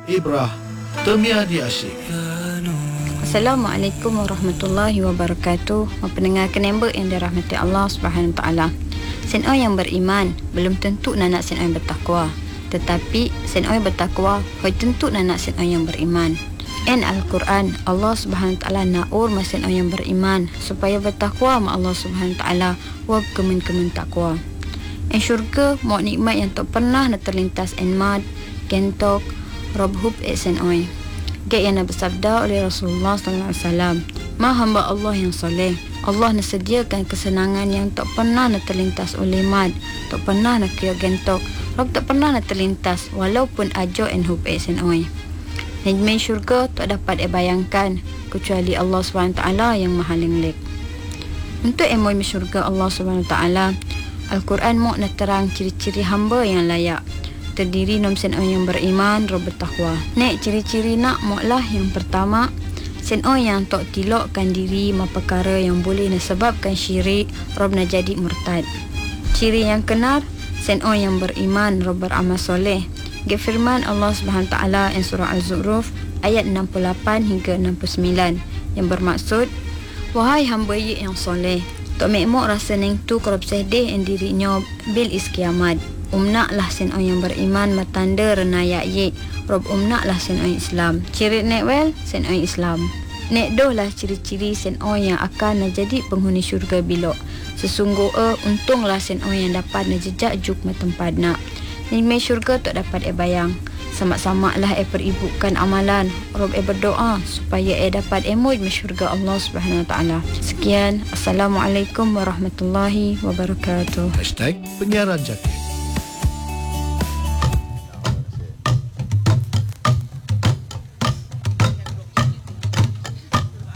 Ibrah Termiadi Asyik. Assalamualaikum warahmatullahi wabarakatuh. Pendengar Kenembek yang dirahmati Allah Subhanahu Wa Taala. Sen oi yang beriman belum tentu nak sen oi bertakwa, tetapi sen oi bertakwa hoi tentu nak sen oi yang beriman. En Al-Quran Allah Subhanahu Wa Taala naur masen oi yang beriman supaya bertakwa ma Allah Subhanahu Wa Taala wa kemen takwa. En syurga mau nikmat yang tak pernah nak terlintas en mad kentok robhub sen oi. Gak yang bersabda oleh Rasulullah sallallahu alaihi wasallam, "Ma hamba Allah yang soleh, Allah nak sediakan kesenangan yang tak pernah nak terlintas oleh mad, tak pernah nak kira gentok, rob tak pernah nak terlintas walaupun ajo en hub sen oi." Nikmat syurga tak dapat bayangkan kecuali Allah SWT yang maha lenglek. Untuk emoy syurga Allah SWT, Al-Quran mau nak terang ciri-ciri hamba yang layak terdiri nom sen oi yang beriman rob bertakwa. Nek ciri-ciri nak moklah yang pertama, sen oi yang tak tilokkan diri ma perkara yang boleh nasebabkan syirik rob nak jadi murtad. Ciri yang kenar, sen oi yang beriman rob beramal soleh. Ge firman Allah Subhanahu taala in surah Az-Zukhruf ayat 68 hingga 69 yang bermaksud, wahai hamba yang soleh, tak mekmok rasa neng tu kerap sedih en dirinya bil iskiamat. Umnaklah sen oi yang beriman matanda renaya ye rob umnaklah sen oi Islam. Ciri nek wel sen oi Islam. Nek dohlah ciri-ciri sen oi yang akan jadi penghuni syurga bilok. Sesungguhnya untunglah sen oi yang dapat jejak juk ma tempat nak. Nikmat syurga tak dapat bayang. Sama-sama lah peribukan amalan rob berdoa supaya dapat emoy syurga Allah Subhanahu Wa Taala. Sekian, Assalamualaikum warahmatullahi wabarakatuh. #penyiaran jaki.